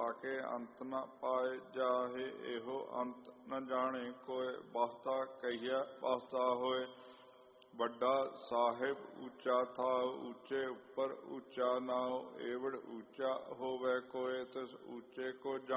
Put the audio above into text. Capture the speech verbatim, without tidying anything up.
ਤਾਕੇ ਅੰਤ ਨ ਪਾਏ ਜਾਹੇ। ਇਹੋ ਅੰਤ ਨ ਜਾਣੇ ਕੋਇ, ਬਹੁਤਾ ਕਹੀਆ ਬਹੁਤਾ ਹੋਏ। ਵੱਡਾ ਸਾਹਿਬ ਉੱਚਾ ਥਾਉ, ਉੱਚੇ ਉੱਪਰ ਉੱਚਾ ਨਾਉ। ਏਵੜ ਉੱਚਾ ਹੋਵੇ ਕੋਇ, ਤਿਸ ਉੱਚੇ ਕੋ